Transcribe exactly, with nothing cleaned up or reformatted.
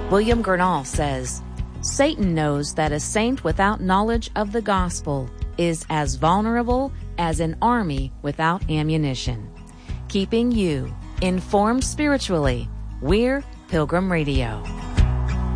William Gurnall says, Satan knows that a saint without knowledge of the gospel is as vulnerable as an army without ammunition. Keeping you informed spiritually, we're Pilgrim Radio.